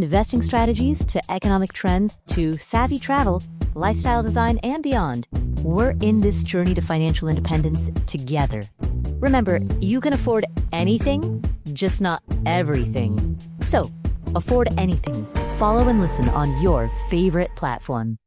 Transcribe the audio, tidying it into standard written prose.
investing strategies to economic trends to savvy travel, lifestyle design, and beyond. We're in this journey to financial independence together. Remember, you can afford anything, just not everything. So, afford anything. Follow and listen on your favorite platform.